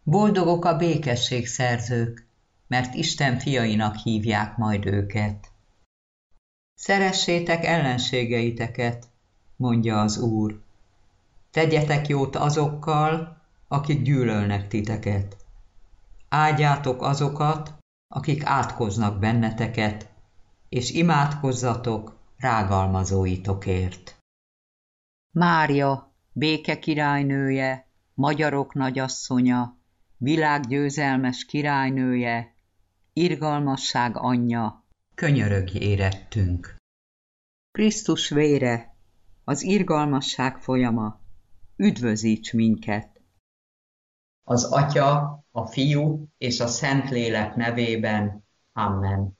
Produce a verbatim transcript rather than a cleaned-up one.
Boldogok a békességszerzők, mert Isten fiainak hívják majd őket. Szeressétek ellenségeiteket, mondja az Úr. Tegyetek jót azokkal, akik gyűlölnek titeket. Áldjátok azokat, akik átkoznak benneteket, és imádkozzatok rágalmazóitokért. Mária, béke királynője, magyarok nagyasszonya, világgyőzelmes királynője, irgalmasság anyja, könyörögj érettünk. Krisztus vére, az irgalmasság folyama, üdvözíts minket. Az Atya, a Fiú és a Szentlélek nevében. Amen.